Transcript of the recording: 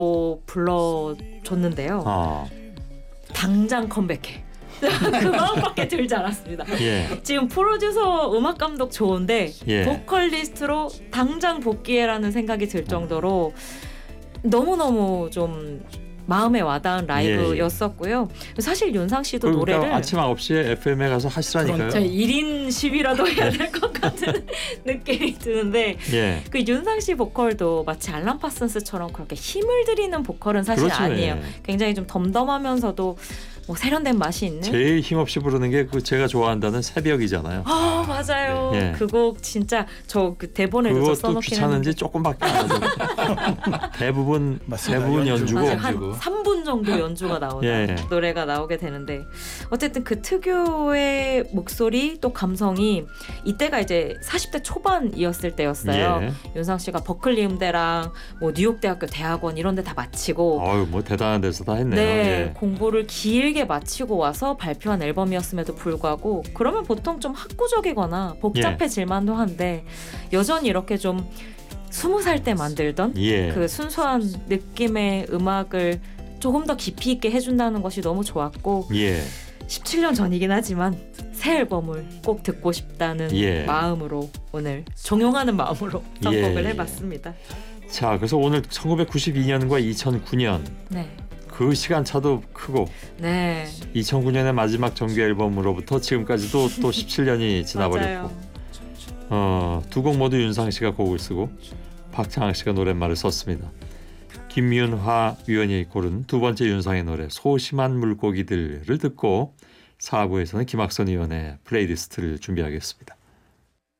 불러줬는데요. 당장 컴백해. 그 마음밖에 들지 않았습니다. 예. 지금 프로듀서 음악 감독 좋은데 예. 보컬리스트로 당장 복귀해라는 생각이 들 정도로 너무너무 좀 마음에 와닿은 라이브였었고요. 사실 윤상 씨도 그러니까 노래를 아침 9시에 FM에 가서 하시라니까요. 1인 10이라도 해야 될 것 같은 느낌이 드는데 예. 그 윤상 씨 보컬도 마치 알람 파슨스처럼 그렇게 힘을 들이는 보컬은 사실 그렇죠. 아니에요. 예. 굉장히 좀 덤덤하면서도 뭐 세련된 맛이 있는. 제일 힘없이 부르는 게 그 제가 좋아한다는 새벽이잖아요. 맞아요. 예. 그 곡 진짜 저 그 대본에도 그것도 써놓긴 귀찮은지 했는데 조금밖에 안 하죠. 대부분 연주고. 맞아요. 한 3분 정도 연주가 나오는 예. 노래가 나오게 되는데 어쨌든 그 특유의 목소리 또 감성이 이때가 이제 40대 초반이었을 때였어요. 예. 윤상 씨가 버클리 음대랑 뭐 뉴욕대학교 대학원 이런 데 다 마치고 뭐 대단한 데서 다 했네요. 네, 예. 공부를 길게 마치고 와서 발표한 앨범이었음에도 불구하고 그러면 보통 좀 학구적이거나 복잡해질 만도 한데 여전히 이렇게 좀 20살 때 만들던 예. 그 순수한 느낌의 음악을 조금 더 깊이 있게 해준다는 것이 너무 좋았고 예. 17년 전이긴 하지만 새 앨범을 꼭 듣고 싶다는 예. 마음으로 오늘 종용하는 마음으로 선곡을 예. 해봤습니다. 자, 그래서 오늘 1992년과 2009년 네. 그 시간차도 크고 네. 2009년의 마지막 정규 앨범으로부터 지금까지도 또 17년이 지나버렸고 두 곡 모두 윤상 씨가 곡을 쓰고 박창학 씨가 노랫말을 썼습니다. 김윤화 위원이 고른 두 번째 윤상의 노래 소심한 물고기들을 듣고 4부에서는 김학선 위원의 플레이리스트를 준비하겠습니다.